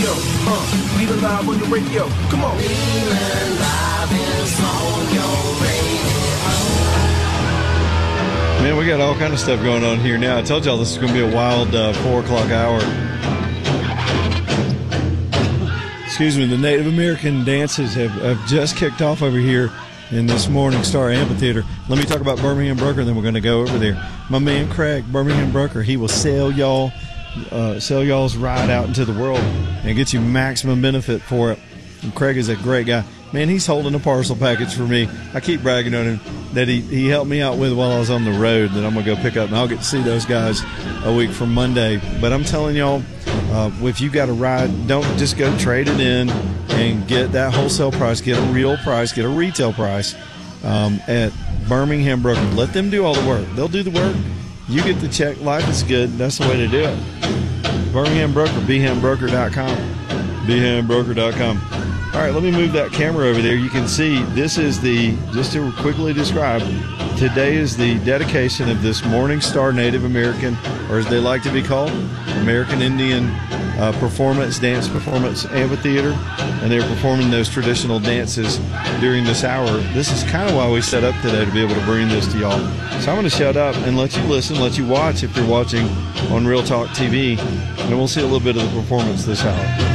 radio. Feel alive on your radio. Come on. Feel alive is on your radio. Man, we got all kind of stuff going on here now. I told y'all this is going to be a wild 4 o'clock hour. Excuse me, the Native American dances have just kicked off over here in this Morning Star Amphitheater. Let me talk about Birmingham Broker, then we're going to go over there. My man Craig, Birmingham Broker, he will sell y'all's ride out into the world and get you maximum benefit for it. And Craig is a great guy. Man, he's holding a parcel package for me. I keep bragging on him that he helped me out with while I was on the road that I'm going to go pick up, and I'll get to see those guys a week from Monday. But I'm telling y'all, if you got a ride, don't just go trade it in and get that wholesale price. Get a real price. Get a retail price at Birmingham Broker. Let them do all the work. They'll do the work. You get the check. Life is good. That's the way to do it. Birmingham Broker, bhambroker.com. bhambroker.com. All right, let me move that camera over there. You can see this is just to quickly describe, today is the dedication of this Morning Star Native American, or as they like to be called, American Indian dance performance amphitheater, and they're performing those traditional dances during this hour. This is kind of why we set up today, to be able to bring this to y'all. So I'm going to shut up and let you listen, let you watch if you're watching on Real Talk TV, and we'll see a little bit of the performance this hour.